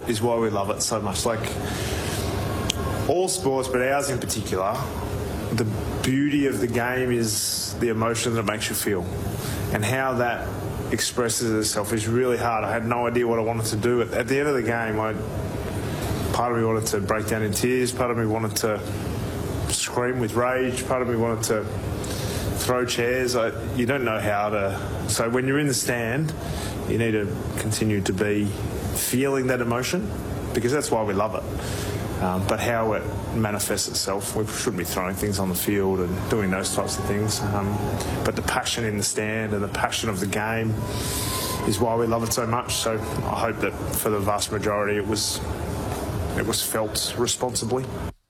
is why we love it so much. Like all sports, but ours in particular, the beauty of the game is the emotion that it makes you feel, and how that expresses itself is really hard. I had no idea what I wanted to do. At the end of the game, part of me wanted to break down in tears, part of me wanted to scream with rage, part of me wanted to throw chairs. You don't know how to. So when you're in the stand, you need to continue to be feeling that emotion, because that's why we love it. But how it manifests itself, we shouldn't be throwing things on the field and doing those types of things. But the passion in the stand and the passion of the game is why we love it so much. So I hope that for the vast majority it was felt responsibly.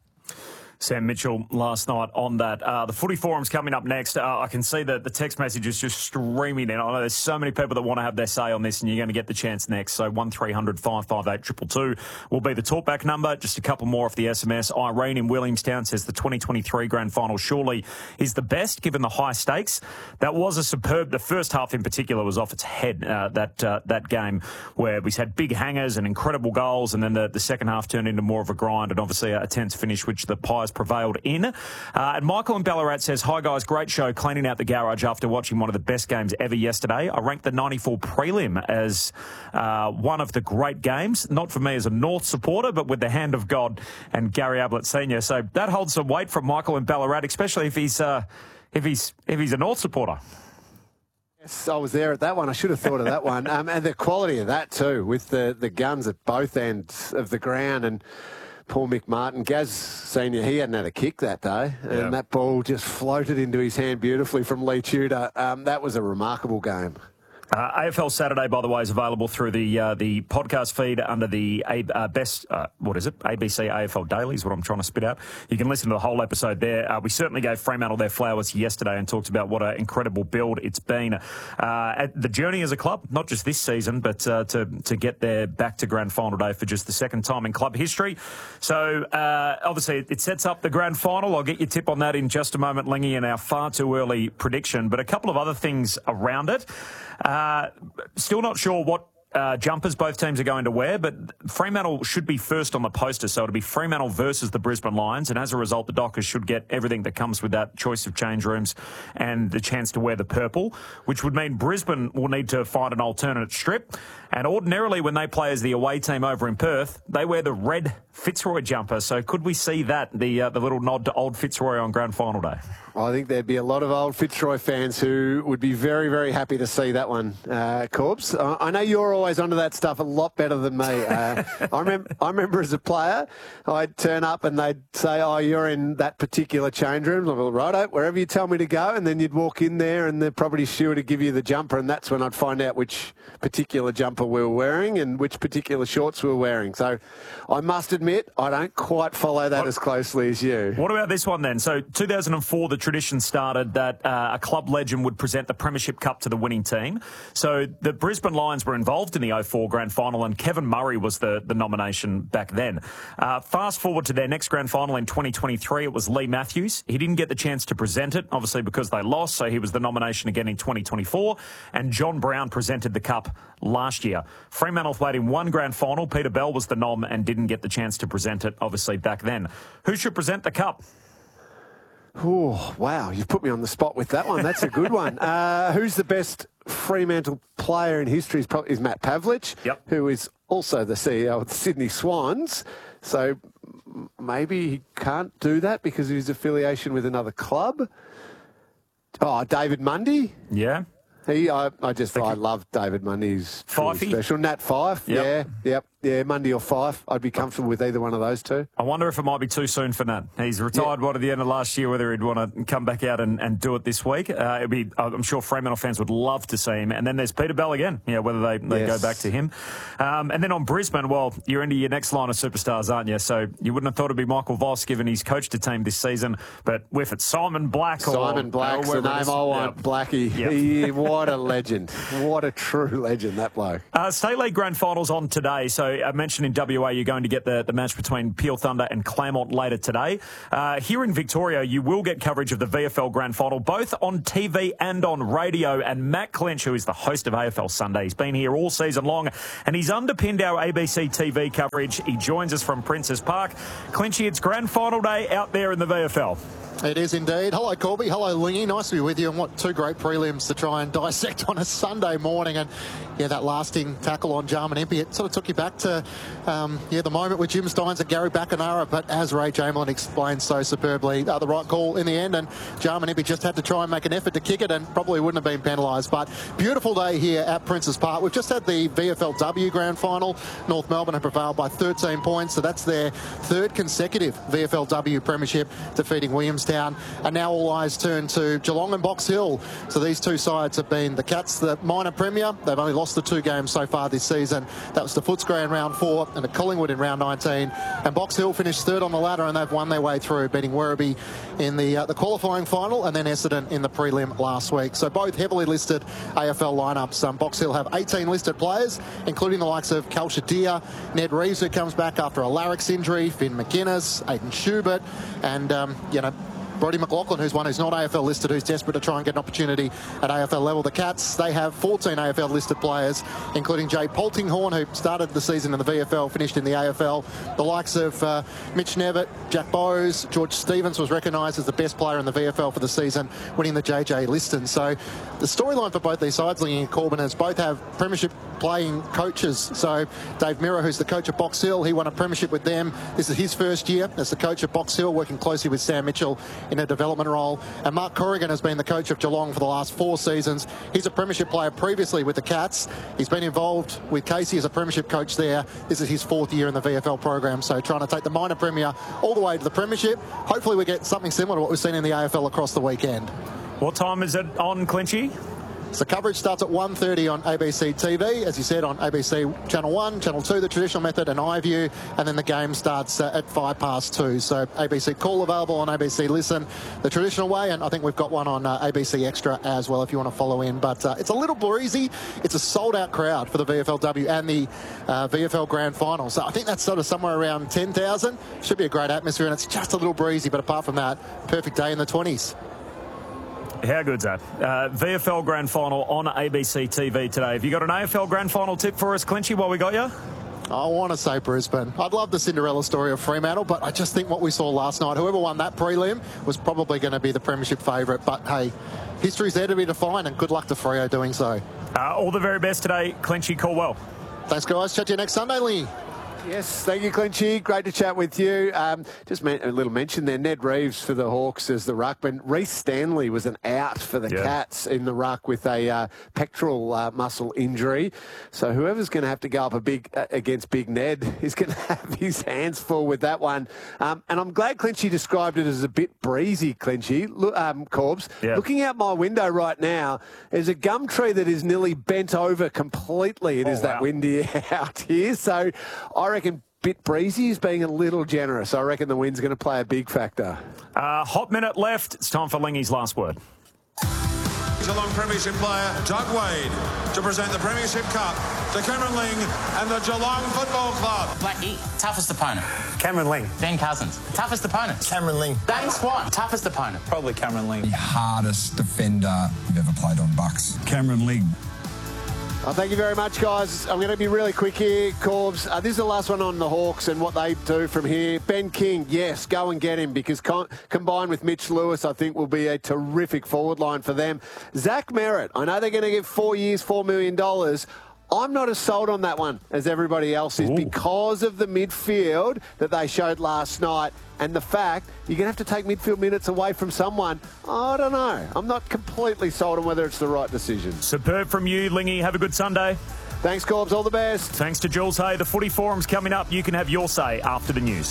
Sam Mitchell last night on that. The footy forum's coming up next. I can see that the text messages just streaming in. I know there's so many people that want to have their say on this, and you're going to get the chance next. So 1300 558 222 will be the talkback number. Just a couple more off the SMS. Irene in Williamstown says the 2023 grand final surely is the best given the high stakes. That was a superb. The first half in particular was off its head, that game where we had big hangers and incredible goals, and then the second half turned into more of a grind and obviously a tense finish, which the Pies prevailed in. And Michael in Ballarat says, hi guys, great show, cleaning out the garage after watching one of the best games ever yesterday. I ranked the 94 prelim as one of the great games, not for me as a North supporter, but with the hand of God and Gary Ablett Sr. So that holds some weight from Michael in Ballarat, especially if he's a North supporter. Yes, I was there at that one. I should have thought of that one. And the quality of that too, with the guns at both ends of the ground. And Paul McMartin, Gaz Senior, he hadn't had a kick that day, and that ball just floated into his hand beautifully from Lee Tudor. That was a remarkable game. AFL Saturday, by the way, is available through the podcast feed under the ABC AFL Daily is what I'm trying to spit out. You can listen to the whole episode there. We certainly gave Fremantle their flowers yesterday and talked about what an incredible build it's been. The journey as a club, not just this season, but to get there back to grand final day for just the second time in club history. So obviously it sets up the grand final. I'll get your tip on that in just a moment, Lingy, in our far too early prediction. But a couple of other things around it. Still not sure what jumpers both teams are going to wear, but Fremantle should be first on the poster, so it'll be Fremantle versus the Brisbane Lions, and as a result, the Dockers should get everything that comes with that, choice of change rooms and the chance to wear the purple, which would mean Brisbane will need to find an alternate strip. And ordinarily, when they play as the away team over in Perth, they wear the red Fitzroy jumper. So could we see that, the little nod to old Fitzroy on grand final day? I think there'd be a lot of old Fitzroy fans who would be very, very happy to see that one, Corbs. I know you're always onto that stuff a lot better than me. I remember as a player, I'd turn up and they'd say, oh, you're in that particular change room. I'm like, righto, wherever you tell me to go. And then you'd walk in there and the property steward would give you the jumper, and that's when I'd find out which particular jumper we were wearing and which particular shorts we were wearing. So I must admit, I don't quite follow that as closely as you. What about this one then? So 2004, the tradition started that a club legend would present the Premiership Cup to the winning team. So the Brisbane Lions were involved in the 04 grand final, and Kevin Murray was the nomination back then. Fast forward to their next grand final in 2023, it was Lee Matthews. He didn't get the chance to present it, obviously because they lost, so he was the nomination again in 2024, and John Brown presented the cup last year. Fremantle played in one grand final. Peter Bell was the nom and didn't get the chance to present it, obviously, back then. Who should present the cup? Oh, wow. You've put me on the spot with that one. That's a good one. Who's the best Fremantle player in history is Matt Pavlich, who is also the CEO of the Sydney Swans. So maybe he can't do that because of his affiliation with another club. Oh, David Mundy. Yeah. I love David Mundy. He's Fifey? Special. Nat Fife. Yeah, Mundy or Fife. I'd be comfortable with either one of those two. I wonder if it might be too soon for Nat. He's retired at the end of last year, whether he'd want to come back out and do it this week. I'm sure Fremantle fans would love to see him. And then there's Peter Bell again, whether they go back to him. And then on Brisbane, well, you're into your next line of superstars, aren't you? So you wouldn't have thought it'd be Michael Voss, given he's coached a team this season. But if it's Simon Black Simon Black's the name I want, Blackie. What a legend. What a true legend, that bloke. State League Grand Finals on today. So So I mentioned in WA you're going to get the match between Peel Thunder and Claremont later today. Here in Victoria, you will get coverage of the VFL Grand Final, both on TV and on radio. And Matt Clench, who is the host of AFL Sunday, he's been here all season long, and he's underpinned our ABC TV coverage. He joins us from Princes Park. Clenchy, it's Grand Final day out there in the VFL. It is indeed. Hello, Corby. Hello, Lingy. Nice to be with you. And what two great prelims to try and dissect on a Sunday morning. And, yeah, that lasting tackle on Jarman Impey, it sort of took you back to, the moment with Jim Stynes and Gary Bacanara. But as Ray Jamelin explained so superbly, the right call in the end. And Jarman Impey just had to try and make an effort to kick it and probably wouldn't have been penalised. But beautiful day here at Princes Park. We've just had the VFLW Grand Final. North Melbourne have prevailed by 13 points. So that's their third consecutive VFLW Premiership, defeating Williamstown. And now all eyes turn to Geelong and Box Hill. So these two sides have been the Cats, the minor premier. They've only lost the 2 games so far this season. That was the Footscray in round 4 and the Collingwood in round 19. And Box Hill finished third on the ladder, and they've won their way through, beating Werribee in the qualifying final and then Essendon in the prelim last week. So both heavily listed AFL lineups. Box Hill have 18 listed players, including the likes of Cal Shadir, Ned Reeves, who comes back after a larynx injury, Finn McInnes, Aiden Schubert, and, Brodie McLaughlin, who's one who's not AFL listed, who's desperate to try and get an opportunity at AFL level. The Cats, they have 14 AFL listed players, including Jay Poltinghorn, who started the season in the VFL, finished in the AFL. The likes of Mitch Nevitt, Jack Bowes, George Stevens was recognised as the best player in the VFL for the season, winning the JJ Liston. So the storyline for both these sides, Lingy and Corbin, is both have premiership playing coaches. So Dave Mirra, who's the coach of Box Hill, he won a premiership with them. This is his first year as the coach of Box Hill, working closely with Sam Mitchell in a development role. And Mark Corrigan has been the coach of Geelong for the last 4 seasons. He's a premiership player previously with the Cats. He's been involved with Casey as a premiership coach there. This is his 4th year in the VFL program. So trying to take the minor premier all the way to the premiership. Hopefully we get something similar to what we've seen in the AFL across the weekend. What time is it on, Clenchy? So coverage starts at 1:30 on ABC TV, as you said, on ABC Channel 1, Channel 2, the traditional method, and iView, and then the game starts at 2:05. So ABC Call available on ABC Listen the traditional way, and I think we've got one on ABC Extra as well if you want to follow in. But it's a little breezy. It's a sold-out crowd for the VFLW and the VFL Grand Final. So I think that's sort of somewhere around 10,000. Should be a great atmosphere, and it's just a little breezy, but apart from that, perfect day in the 20s. How good's that? VFL Grand Final on ABC TV today. Have you got an AFL Grand Final tip for us, Clenchy, while we got you? I want to say Brisbane. I'd love the Cinderella story of Fremantle, but I just think what we saw last night, whoever won that prelim was probably going to be the premiership favourite. But, hey, history's there to be defined, and good luck to Freo doing so. All the very best today, Clenchy Caldwell. Thanks, guys. Chat to you next Sunday, Lee. Yes, thank you, Clenchy. Great to chat with you. Just a little mention there. Ned Reeves for the Hawks as the ruckman. Reece Stanley was an out for the Cats in the ruck with a pectoral muscle injury. So whoever's going to have to go up against Big Ned is going to have his hands full with that one. And I'm glad Clenchy described it as a bit breezy, Clenchy. Corbs. Yeah. Looking out my window right now, there's a gum tree that is nearly bent over completely. It is that windy out here. So I reckon bit breezy is being a little generous. I reckon the wind's going to play a big factor. Hot minute left. It's time for Lingy's last word. Geelong Premiership player Doug Wade to present the Premiership Cup to Cameron Ling and the Geelong Football Club. Blackie, toughest opponent. Cameron Ling. Ben Cousins, toughest opponent. Cameron Ling. Dane Swan, toughest opponent. Probably Cameron Ling. The hardest defender you've ever played on Bucks. Cameron Ling. Oh, thank you very much, guys. I'm going to be really quick here, Corbs. This is the last one on the Hawks and what they do from here. Ben King, yes, go and get him because combined with Mitch Lewis, I think will be a terrific forward line for them. Zach Merritt, I know they're going to give 4 years, $4 million. I'm not as sold on that one as everybody else is because of the midfield that they showed last night and the fact you're going to have to take midfield minutes away from someone. I don't know. I'm not completely sold on whether it's the right decision. Superb from you, Lingy. Have a good Sunday. Thanks, Corbs. All the best. Thanks to Jules Hay. The Footy Forum's coming up. You can have your say after the news.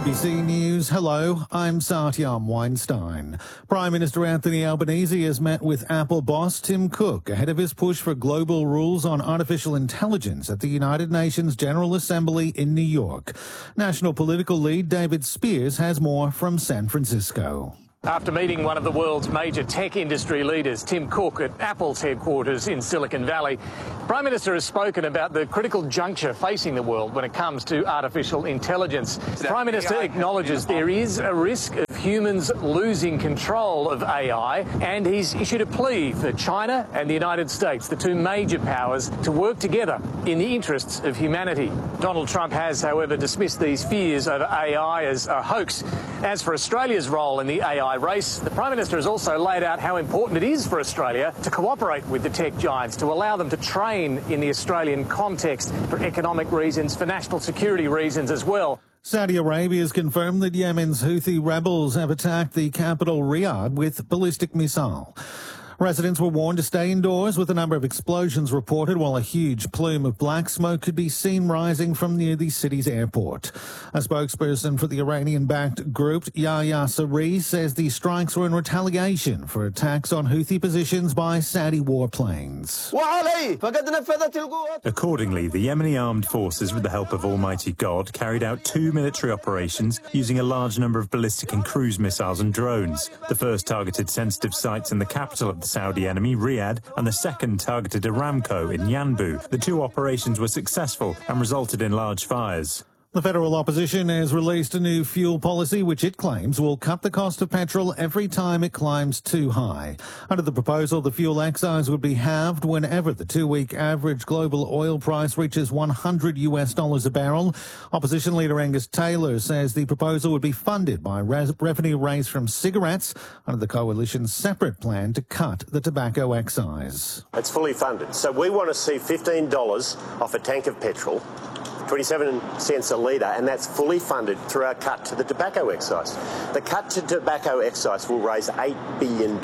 ABC News. Hello, I'm Satyam Weinstein. Prime Minister Anthony Albanese has met with Apple boss Tim Cook ahead of his push for global rules on artificial intelligence at the United Nations General Assembly in New York. National political lead David Spears has more from San Francisco. After meeting one of the world's major tech industry leaders, Tim Cook, at Apple's headquarters in Silicon Valley, the Prime Minister has spoken about the critical juncture facing the world when it comes to artificial intelligence. The Prime Minister acknowledges there is a risk of humans losing control of AI, and he's issued a plea for China and the United States, the two major powers, to work together in the interests of humanity. Donald Trump has, however, dismissed these fears over AI as a hoax. As for Australia's role in the AI race, the Prime Minister has also laid out how important it is for Australia to cooperate with the tech giants, to allow them to train in the Australian context for economic reasons, for national security reasons as well. Saudi Arabia has confirmed that Yemen's Houthi rebels have attacked the capital Riyadh with ballistic missile. Residents were warned to stay indoors, with a number of explosions reported, while a huge plume of black smoke could be seen rising from near the city's airport. A spokesperson for the Iranian-backed group, Yahya Saree, says the strikes were in retaliation for attacks on Houthi positions by Saudi warplanes. Accordingly, the Yemeni armed forces, with the help of Almighty God, carried out 2 military operations using a large number of ballistic and cruise missiles and drones. The first targeted sensitive sites in the capital of the Saudi enemy, Riyadh, and the second targeted Aramco in Yanbu. The two operations were successful and resulted in large fires. The federal opposition has released a new fuel policy which it claims will cut the cost of petrol every time it climbs too high. Under the proposal, the fuel excise would be halved whenever the 2-week average global oil price reaches $100 a barrel. Opposition leader Angus Taylor says the proposal would be funded by revenue raised from cigarettes under the coalition's separate plan to cut the tobacco excise. It's fully funded. So we want to see $15 off a tank of petrol, 27 cents a litre, and that's fully funded through our cut to the tobacco excise. The cut to tobacco excise will raise $8 billion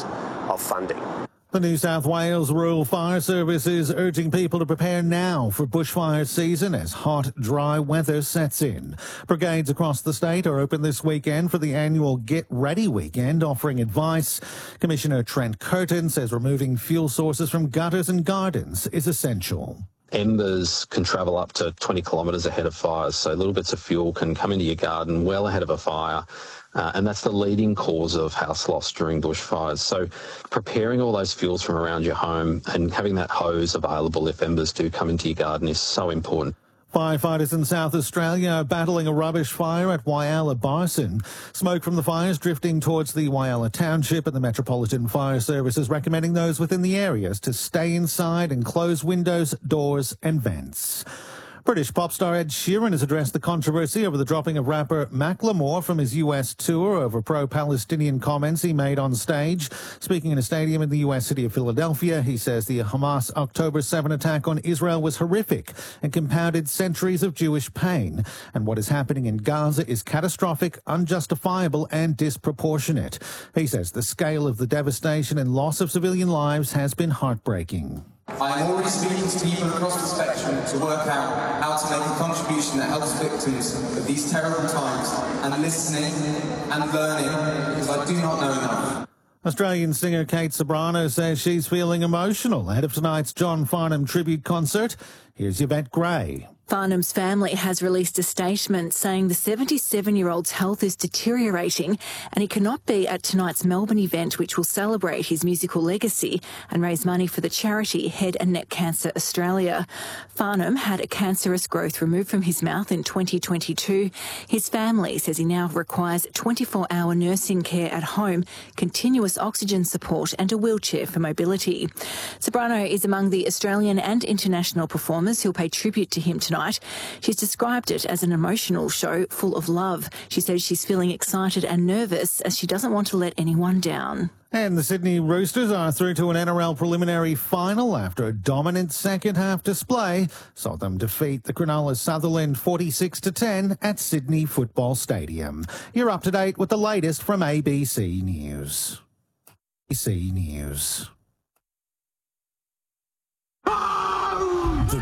of funding. The New South Wales Rural Fire Service is urging people to prepare now for bushfire season as hot, dry weather sets in. Brigades across the state are open this weekend for the annual Get Ready weekend, offering advice. Commissioner Trent Curtin says removing fuel sources from gutters and gardens is essential. Embers can travel up to 20 kilometres ahead of fires, so little bits of fuel can come into your garden well ahead of a fire, and that's the leading cause of house loss during bushfires. So preparing all those fuels from around your home and having that hose available if embers do come into your garden is so important. Firefighters in South Australia are battling a rubbish fire at Whyalla Barson. Smoke from the fire is drifting towards the Whyalla Township, and the Metropolitan Fire Service is recommending those within the areas to stay inside and close windows, doors and vents. British pop star Ed Sheeran has addressed the controversy over the dropping of rapper Macklemore from his US tour over pro-Palestinian comments he made on stage. Speaking in a stadium in the US city of Philadelphia, he says the Hamas October 7 attack on Israel was horrific and compounded centuries of Jewish pain. And what is happening in Gaza is catastrophic, unjustifiable and disproportionate. He says the scale of the devastation and loss of civilian lives has been heartbreaking. I am already speaking to people across the spectrum to work out how to make a contribution that helps victims of these terrible times, and listening and learning, because I do not know enough. Australian singer Kate Ceberano says she's feeling emotional ahead of tonight's John Farnham tribute concert. Here's Yvette Gray. Farnham's family has released a statement saying the 77-year-old's health is deteriorating and he cannot be at tonight's Melbourne event, which will celebrate his musical legacy and raise money for the charity Head and Neck Cancer Australia. Farnham had a cancerous growth removed from his mouth in 2022. His family says he now requires 24-hour nursing care at home, continuous oxygen support and a wheelchair for mobility. Ceberano is among the Australian and international performers who'll pay tribute to him tonight. She's described it as an emotional show full of love. She says she's feeling excited and nervous as she doesn't want to let anyone down. And the Sydney Roosters are through to an NRL preliminary final after a dominant second-half display saw them defeat the Cronulla Sutherland 46-10 at Sydney Football Stadium. You're up to date with the latest from ABC News. ABC News. The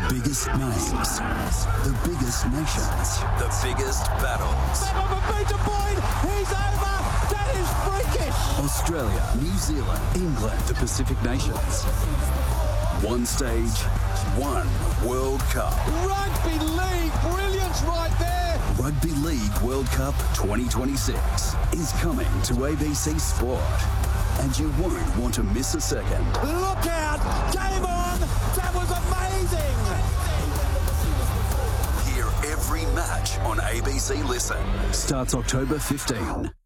biggest names, the biggest nations, the biggest battles. He's over. That is freakish. Australia, New Zealand, England, the Pacific Nations. One stage, one World Cup. Rugby League, brilliance right there. Rugby League World Cup 2026 is coming to ABC Sport, and you won't want to miss a second. Look out! Game on! That was amazing! Hear every match on ABC Listen. Starts October 15.